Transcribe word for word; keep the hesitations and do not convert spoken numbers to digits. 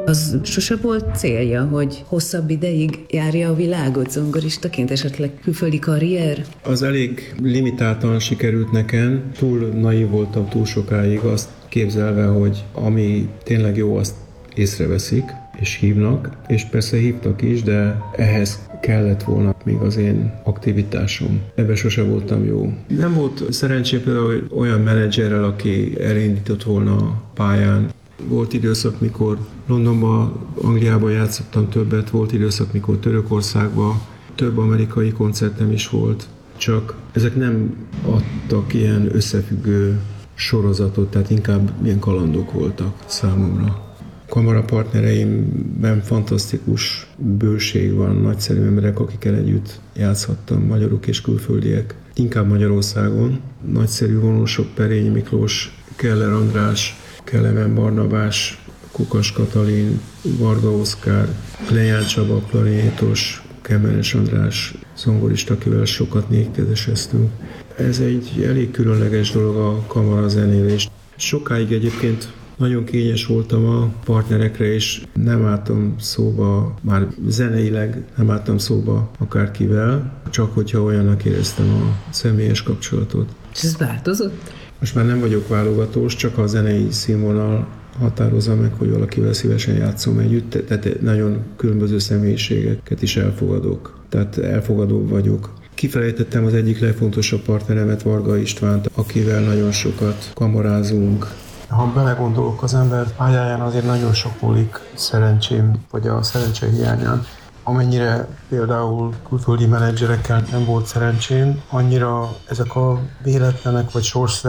Az sose volt célja, hogy hosszabb ideig járja a világot zongoristaként, esetleg külföldi karrier? Az elég limitáltan sikerült nekem, túl naív voltam túl sokáig, azt képzelve, hogy ami tényleg jó, azt észreveszik és hívnak, és persze hívtak is, de ehhez kellett volna még az én aktivitásom. Ebben sose voltam jó. Nem volt szerencsém például olyan menedzserrel, aki elindított volna a pályán. Volt időszak, mikor Londonban, Angliában játszottam többet, volt időszak, mikor Törökországban, több amerikai koncertem is volt, csak ezek nem adtak ilyen összefüggő sorozatot, tehát inkább ilyen kalandok voltak számomra. Kamara partnereimben fantasztikus bőség van, nagyszerű emberek, akikkel együtt játszhattam, magyarok és külföldiek. Inkább Magyarországon. Nagyszerű vonósok, Perényi Miklós, Keller András, Kelemen Barnabás, Kukas Katalin, Varga Oszkár, Leján Csaba, klarinétos, Kemenes András, zongorista, akivel sokat négkedeseztünk. Ez egy elég különleges dolog a kamara zenélés. Sokáig egyébként nagyon kényes voltam a partnerekre, és nem álltam szóba, már zeneileg nem álltam szóba akárkivel, csak hogyha olyannak éreztem a személyes kapcsolatot. És ez változott? Most már nem vagyok válogatós, csak a zenei színvonal határozza meg, hogy valakivel szívesen játszom együtt, tehát nagyon különböző személyiségeket is elfogadok, tehát elfogadó vagyok. Kifelejtettem az egyik legfontosabb partneremet, Varga Istvánt, akivel nagyon sokat kamarázunk. Ha belegondolok, az ember pályáján azért nagyon sok múlik szerencsém, vagy a szerencse hiányán. Amennyire például külföldi menedzserekkel nem volt szerencsém, annyira ezek a véletlenek vagy sors